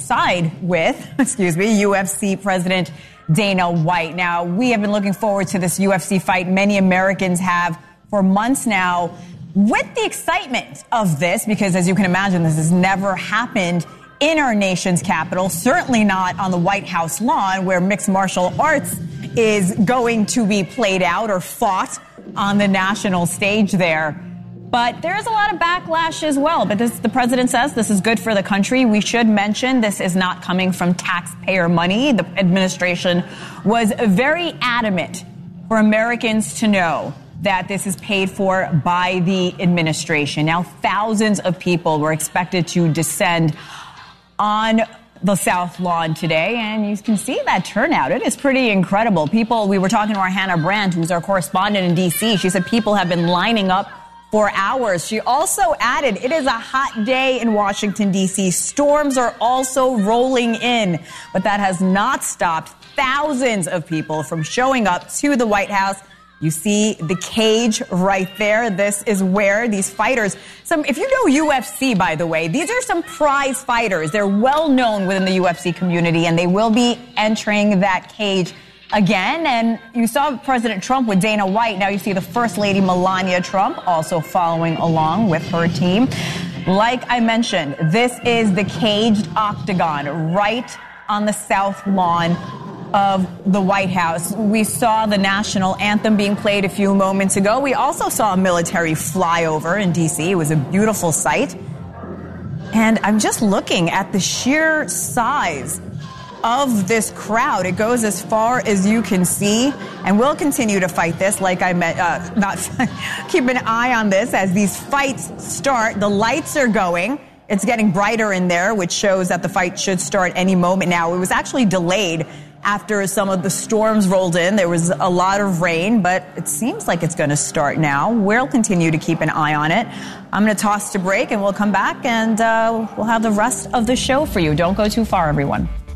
side with, UFC President Dana White. Now, we have been looking forward to this UFC fight. Many Americans have for months now, with the excitement of this, because as you can imagine, this has never happened in our nation's capital, certainly not on the White House lawn where mixed martial arts is going to be played out or fought on the national stage there. But there is a lot of backlash as well. But the president says this is good for the country. We should mention this is not coming from taxpayer money. The administration was very adamant for Americans to know that this is paid for by the administration. Now, thousands of people were expected to descend on the South Lawn today, and you can see that turnout. It is pretty incredible. We were talking to our Hannah Brandt, who's our correspondent in D.C. She said people have been lining up for hours. She also added, it is a hot day in Washington, D.C. Storms are also rolling in, but that has not stopped thousands of people from showing up to the White House. You see the cage right there. This is where these fighters, if you know UFC, by the way, these are some prize fighters. They're well known within the UFC community, and they will be entering that cage again. And you saw President Trump with Dana White. Now you see the First Lady Melania Trump also following along with her team. Like I mentioned, this is the caged octagon right on the South Lawn of the White House. We saw the national anthem being played a few moments ago. We also saw a military flyover in D.C. It was a beautiful sight. And I'm just looking at the sheer size of this crowd. It goes as far as you can see, and we'll continue to fight this. Like I meant, keep an eye on this as these fights start. The lights are going. It's getting brighter in there, which shows that the fight should start any moment now. It was actually delayed after some of the storms rolled in. There was a lot of rain, but it seems like it's going to start now. We'll continue to keep an eye on it. I'm going to toss to break, and we'll come back, and we'll have the rest of the show for you. Don't go too far, everyone.